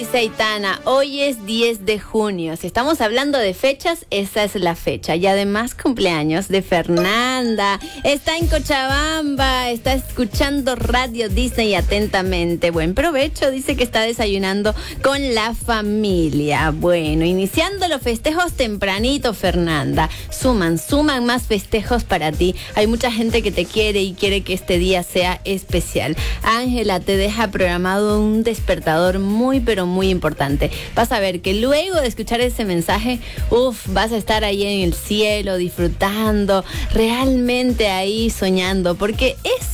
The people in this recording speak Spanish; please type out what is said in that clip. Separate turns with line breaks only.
Aitana, hoy es 10 de junio. Si estamos hablando de fechas, esa es la fecha. Y además cumpleaños de Fernanda. Está en Cochabamba, está escuchando Radio Disney atentamente. Buen provecho, dice que está desayunando con la familia. Bueno, iniciando los festejos tempranito, Fernanda. Suman más festejos para ti. Hay mucha gente que te quiere y quiere que este día sea especial. Ángela te deja programado un despertador muy muy importante. Vas a ver que luego de escuchar ese mensaje, vas a estar ahí en el cielo disfrutando, realmente ahí soñando, porque es